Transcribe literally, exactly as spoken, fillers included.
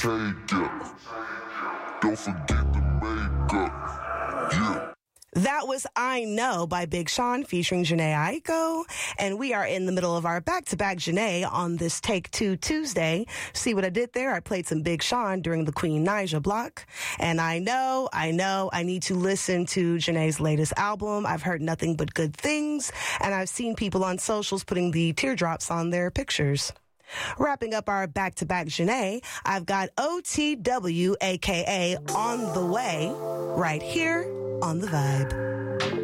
take it. Don't forget the makeup. Yeah. That was I Know by Big Sean featuring Jhené Aiko. And we are in the middle of our back-to-back Jhené on this Take Two Tuesday. See what I did there? I played some Big Sean during the Queen Naija block. And I know, I know, I need to listen to Jhené's latest album. I've heard nothing but good things. And I've seen people on socials putting the teardrops on their pictures. Wrapping up our back-to-back Jhené, I've got O T W, a k a. On the Way, right here on The Vibe.